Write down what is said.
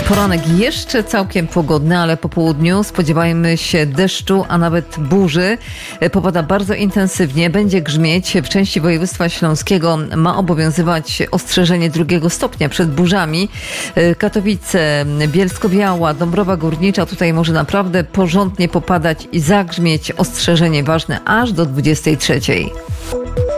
Poranek jeszcze całkiem pogodny, ale po południu spodziewajmy się deszczu, a nawet burzy. Popada bardzo intensywnie, będzie grzmieć. W części województwa śląskiego ma obowiązywać ostrzeżenie 2 stopnia przed burzami. Katowice, Bielsko-Biała, Dąbrowa Górnicza, tutaj może naprawdę porządnie popadać i zagrzmieć. Ostrzeżenie ważne aż do 23.